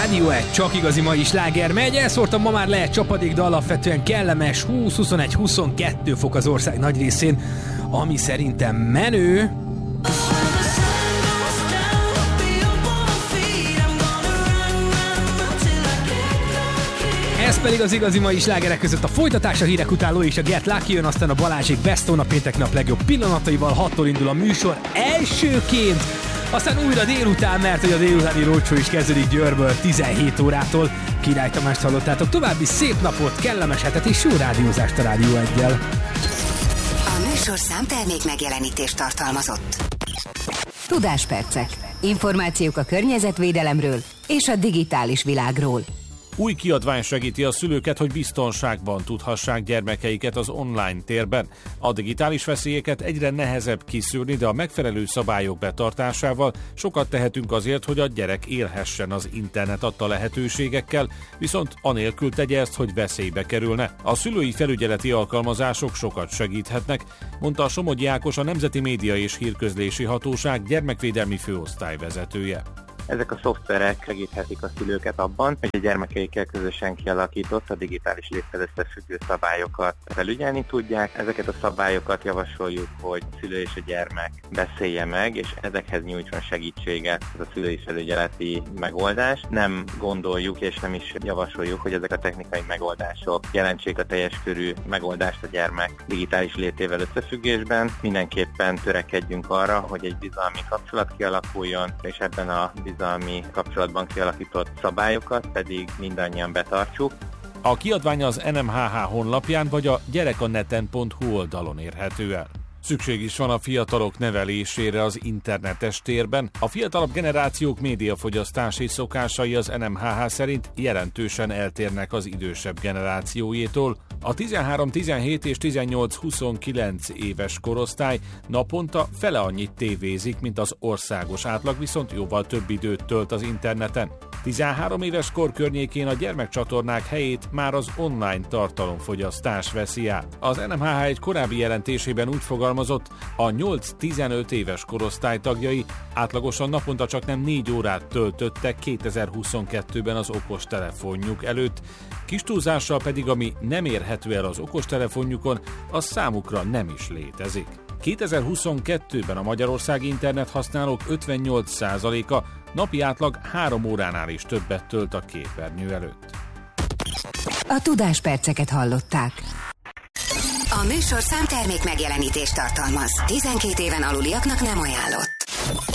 Rádió 1, csak igazi mai sláger megy. Elszórtam ma már le egy csapadék, de alapvetően kellemes 20-21-22 fok az ország nagy részén, ami szerintem menő. Ez pedig az igazi mai slágerek között a folytatás, a hírek után és a Get Lucky jön, aztán a Balázsék Best of, a péntek nap legjobb pillanataival, 6-tól indul a műsor elsőként, aztán újra délután, mert hogy a délutáni roadshow is kezdődik Győrből 17 órától. Király Tamást hallottátok, további szép napot, kellemes hetet és jó rádiózást a Rádió 1-jel. A műsor számtermék megjelenítést tartalmazott. Tudáspercek. Információk a környezetvédelemről és a digitális világról. Új kiadvány segíti a szülőket, hogy biztonságban tudhassák gyermekeiket az online térben. A digitális veszélyeket egyre nehezebb kiszűrni, de a megfelelő szabályok betartásával sokat tehetünk azért, hogy a gyerek élhessen az internet adta lehetőségekkel, viszont anélkül tegye ezt, hogy veszélybe kerülne. A szülői felügyeleti alkalmazások sokat segíthetnek, mondta a Somogyi Ákos, a Nemzeti Média és Hírközlési Hatóság gyermekvédelmi főosztály vezetője. Ezek a szoftverek segíthetik a szülőket abban, hogy a gyermekeikkel közösen kialakított a digitális léttel összefüggő szabályokat felügyelni tudják. Ezeket a szabályokat javasoljuk, hogy a szülő és a gyermek beszélje meg, és ezekhez nyújtson segítséget a szülői felügyeleti megoldás. Nem gondoljuk és nem is javasoljuk, hogy ezek a technikai megoldások jelentsék a teljes körű megoldást a gyermek digitális létével összefüggésben. Mindenképpen törekedjünk arra, hogy egy bizalmi kapcsolat kialakuljon, és ebben a bizalmi kapcsolatban kialakított szabályokat pedig mindannyian betartsuk. A kiadvány az NMHH honlapján vagy a gyerekaneten.hu oldalon érhető el. Szükség is van a fiatalok nevelésére az internetes térben. A fiatalabb generációk médiafogyasztási szokásai az NMHH szerint jelentősen eltérnek az idősebb generációjétól. A 13-17 és 18-29 éves korosztály naponta fele annyit tévézik, mint az országos átlag, viszont jóval több időt tölt az interneten. 13 éves kor környékén a gyermekcsatornák helyét már az online tartalomfogyasztás veszi át. Az NMHH egy korábbi jelentésében úgy fogalmazott, a 8-15 éves korosztály tagjai átlagosan naponta csaknem 4 órát töltöttek 2022-ben az okostelefonjuk előtt, kis túlzással pedig ami nem érhető el az okostelefonjukon, az számukra nem is létezik. 2022-ben a magyarországi internet használók 58%-a napi átlag 3 óránál is többet tölt a képernyő előtt. A tudásperceket hallották. A műsor számtermék megjelenítést tartalmaz. 12 éven aluliaknak nem ajánlott.